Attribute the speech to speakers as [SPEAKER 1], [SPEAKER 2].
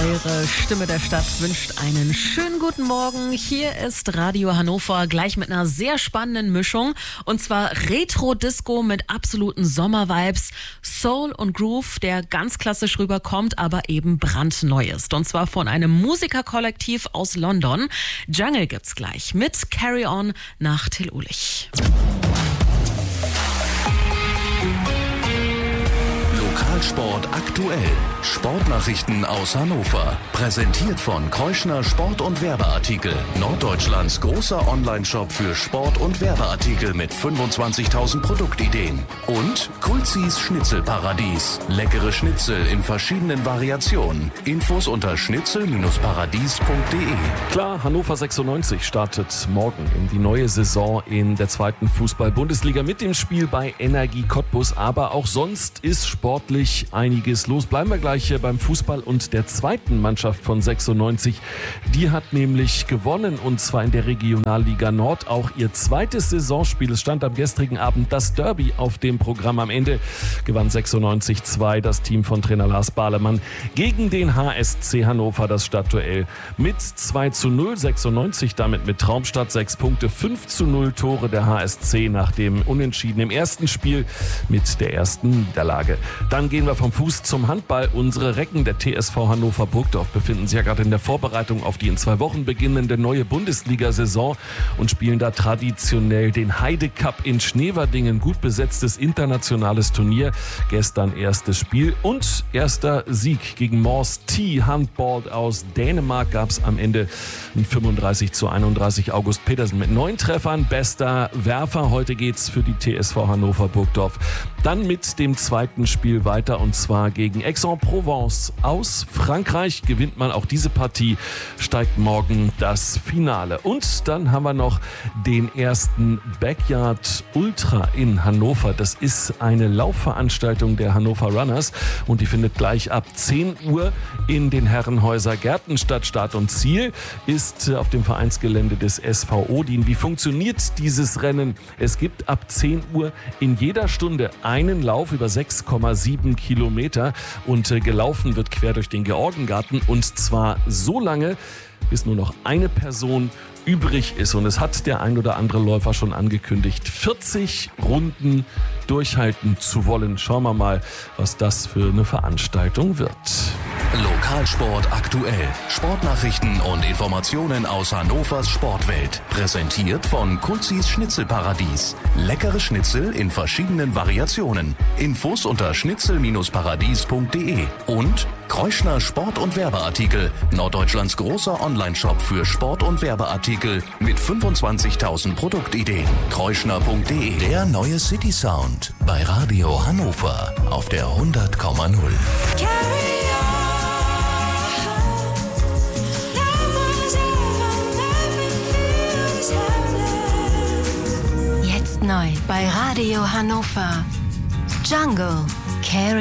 [SPEAKER 1] Eure Stimme der Stadt wünscht einen schönen guten Morgen. Hier ist Radio Hannover, gleich mit einer sehr spannenden Mischung. Und zwar Retro-Disco mit absoluten Sommer-Vibes, Soul und Groove, der ganz klassisch rüberkommt, aber eben brandneu ist. Und zwar von einem Musikerkollektiv aus London. Jungle gibt's gleich mit Carry On nach Till Ulich.
[SPEAKER 2] Lokalsport aktuell. Sportnachrichten aus Hannover. Präsentiert von Kreuschner Sport- und Werbeartikel. Norddeutschlands großer Online-Shop für Sport- und Werbeartikel mit 25.000 Produktideen. Und Kulzis Schnitzelparadies. Leckere Schnitzel in verschiedenen Variationen. Infos unter schnitzel-paradies.de.
[SPEAKER 3] Klar, Hannover 96 startet morgen in die neue Saison in der zweiten Fußball-Bundesliga mit dem Spiel bei Energie Cottbus. Aber auch sonst ist sportlich einiges los. Bleiben wir gleich hier beim Fußball und der zweiten Mannschaft von 96. Die hat nämlich gewonnen, und zwar in der Regionalliga Nord. Auch ihr zweites Saisonspiel. Es stand am gestrigen Abend das Derby auf dem Programm. Am Ende gewann 96-2 das Team von Trainer Lars Bahlemann gegen den HSC Hannover das Stadtduell mit 2:0. 96 damit mit Traumstadt 6 Punkte, 5:0 Tore der HSC nach dem Unentschieden im ersten Spiel mit der ersten Niederlage. Dann gehen wir vom Fuß zum Handball. Unsere Recken der TSV Hannover Burgdorf befinden sich ja gerade in der Vorbereitung auf die in 2 Wochen beginnende neue Bundesliga-Saison und spielen da traditionell den Heide Cup in Schneverdingen. Gut besetztes internationales Turnier. Gestern erstes Spiel und erster Sieg gegen Mors T Handball aus Dänemark. Gab es am Ende ein 35:31. August Petersen mit 9 Treffern. Bester Werfer. Heute geht's für die TSV Hannover Burgdorf dann mit dem zweiten Spiel weiter, und zwar gegen Aix-en-Provence aus Frankreich. Gewinnt man auch diese Partie, steigt morgen das Finale. Und dann haben wir noch den ersten Backyard Ultra in Hannover. Das ist eine Laufveranstaltung der Hannover Runners und die findet gleich ab 10 Uhr in den Herrenhäuser Gärten statt. Start und Ziel ist auf dem Vereinsgelände des SV Odin. Wie funktioniert dieses Rennen? Es gibt ab 10 Uhr in jeder Stunde einen Lauf über 6,7 Kilometer und gelaufen wird quer durch den Georgengarten, und zwar so lange, bis nur noch eine Person übrig ist. Und es hat der ein oder andere Läufer schon angekündigt, 40 Runden durchhalten zu wollen. Schauen wir mal, was das für eine Veranstaltung wird.
[SPEAKER 2] Lokalsport aktuell. Sportnachrichten und Informationen aus Hannovers Sportwelt. Präsentiert von Kulzis Schnitzelparadies. Leckere Schnitzel in verschiedenen Variationen. Infos unter schnitzel-paradies.de. Und Kreuschner Sport- und Werbeartikel. Norddeutschlands großer Online-Shop für Sport- und Werbeartikel mit 25.000 Produktideen. Kreuschner.de. Der neue City Sound bei Radio Hannover auf der 100,0.
[SPEAKER 4] Jetzt neu bei Radio Hannover. Jungle. Carry